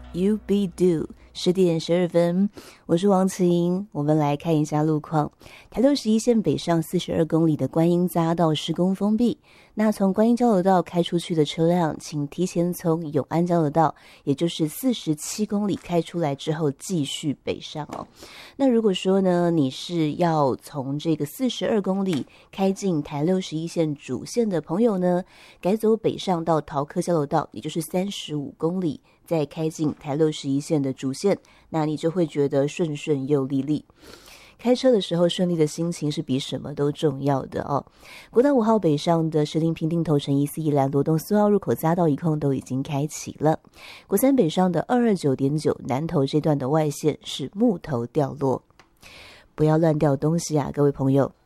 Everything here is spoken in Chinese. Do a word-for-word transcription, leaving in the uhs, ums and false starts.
You Be Do。十点十二分，我是王慈莹，我们来看一下路况。台六十一线北上四十二公里的观音匝道施工封闭，那从观音交流道开出去的车辆，请提前从永安交流道，也就是四十七公里开出来之后继续北上哦。那如果说呢，你是要从这个四十二公里开进台六十一线主线的朋友呢，改走北上到桃科交流道，也就是三十五公里。再开进台六十一线的主线，那你就会觉得顺顺又利利。开车的时候顺利的心情是比什么都重要的哦。国道五号北上的石林平定头城一四一兰罗东苏澳入口匝道一控都已经开启了。国三北上的二二九点九南投这段的外线是木头掉落，不要乱掉东西啊，各位朋友。